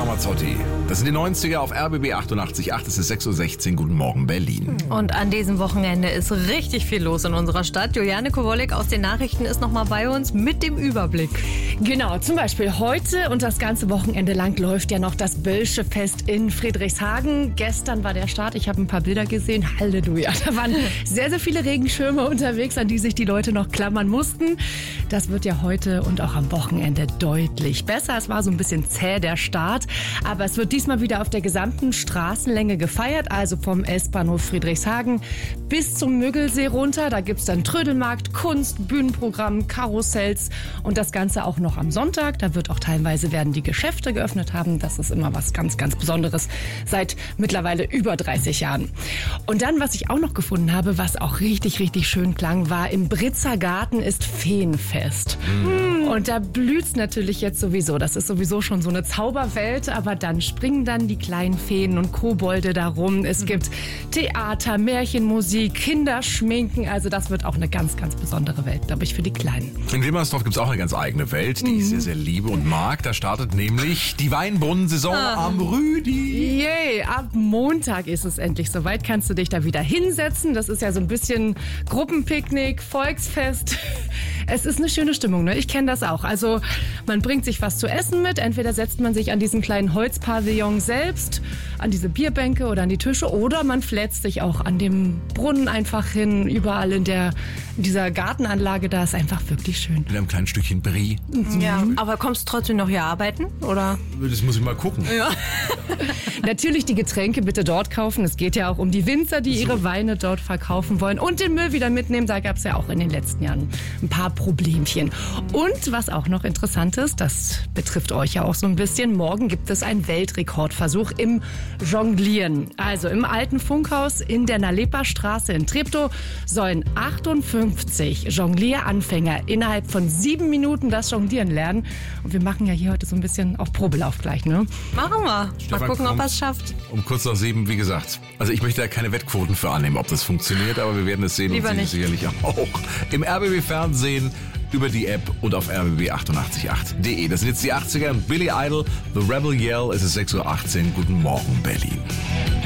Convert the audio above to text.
Ramazzotti. Das sind die 90er auf RBB 88.8. Es ist 6.16 Uhr. Guten Morgen, Berlin. Und an diesem Wochenende ist richtig viel los in unserer Stadt. Juliane Kowolek aus den Nachrichten ist nochmal bei uns mit dem Überblick. Genau, zum Beispiel heute und das ganze Wochenende lang läuft ja noch das Bölsche Fest in Friedrichshagen. Gestern war der Start, ich habe ein paar Bilder gesehen. Halleluja, da waren sehr, sehr viele Regenschirme unterwegs, an die sich die Leute noch klammern mussten. Das wird ja heute und auch am Wochenende deutlich besser. Es war so ein bisschen zäh, der Start, aber es wird diesmal wieder auf der gesamten Straßenlänge gefeiert, also vom S-Bahnhof Friedrichshagen bis zum Müggelsee runter. Da gibt es dann Trödelmarkt, Kunst, Bühnenprogramm, Karussells und das Ganze auch noch am Sonntag. Da wird auch teilweise werden die Geschäfte geöffnet haben. Das ist immer was ganz, ganz Besonderes seit mittlerweile über 30 Jahren. Und dann, was ich auch noch gefunden habe, was auch richtig, richtig schön klang, war im Britzer Garten ist Feenfest. Und da blüht's natürlich jetzt sowieso. Das ist sowieso schon so eine Zauberwelt, aber dann springen dann die kleinen Feen und Kobolde da rum. Es gibt Theater, Märchenmusik, Kinderschminken. Also das wird auch eine ganz, ganz besondere Welt, glaube ich, für die Kleinen. In Wilmersdorf gibt es auch eine ganz eigene Welt, die ich sehr, sehr liebe und mag. Da startet nämlich die Weinbrunnensaison am Rüdi. Yay, ab Montag ist es endlich soweit. Kannst du dich da wieder hinsetzen. Das ist ja so ein bisschen Gruppenpicknick, Volksfest. Es ist eine schöne Stimmung, ne? Ich kenne das auch. Also man bringt sich was zu essen mit. Entweder setzt man sich an diesen kleinen Holzpavillon selbst, an diese Bierbänke oder an die Tische. Oder man flätzt sich auch an dem Brunnen einfach hin. Überall in dieser Gartenanlage, da ist einfach wirklich schön. Mit einem kleinen Stückchen Brie. Ja, aber kommst du trotzdem noch hier arbeiten, oder? Das muss ich mal gucken. Ja. Natürlich die Getränke bitte dort kaufen. Es geht ja auch um die Winzer, die ihre Weine dort verkaufen wollen. Und den Müll wieder mitnehmen. Da gab es ja auch in den letzten Jahren ein paar Problemchen. Und was auch noch interessant ist, das betrifft euch ja auch so ein bisschen, morgen gibt es einen Weltrekordversuch im Jonglieren. Also im alten Funkhaus in der Nalepa-Straße in Treptow sollen 58 Jonglieranfänger innerhalb von 7 Minuten das Jonglieren lernen. Und wir machen ja hier heute so ein bisschen auf Probelauf gleich, ne? Machen wir. Stefan Mal gucken, ob kommt er es schafft. Um kurz nach 7, wie gesagt. Also ich möchte da keine Wettquoten für annehmen, ob das funktioniert, aber wir werden es sehen Lieber und sehen nicht. sicherlich auch im RBB-Fernsehen, über die App und auf rbb888.de. Das sind jetzt die 80er und Billy Idol, The Rebel Yell. Es ist 6.18 Uhr. Guten Morgen, Berlin.